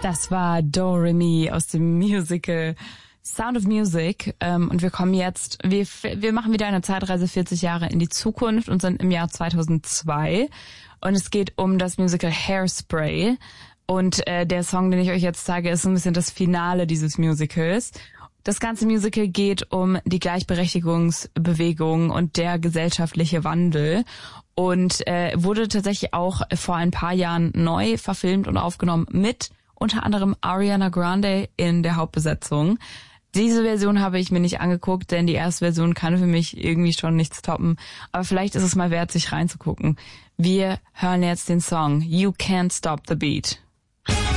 Das war Do Re Mi aus dem Musical Sound of Music. Und wir kommen jetzt, wir machen wieder eine Zeitreise 40 Jahre in die Zukunft und sind im Jahr 2002. Und es geht um das Musical Hairspray. Und der Song, den ich euch jetzt zeige, ist so ein bisschen das Finale dieses Musicals. Das ganze Musical geht um die Gleichberechtigungsbewegung und der gesellschaftliche Wandel und wurde tatsächlich auch vor ein paar Jahren neu verfilmt und aufgenommen mit unter anderem Ariana Grande in der Hauptbesetzung. Diese Version habe ich mir nicht angeguckt, denn die erste Version kann für mich irgendwie schon nichts toppen. Aber vielleicht ist es mal wert, sich reinzugucken. Wir hören jetzt den Song You Can't Stop the Beat.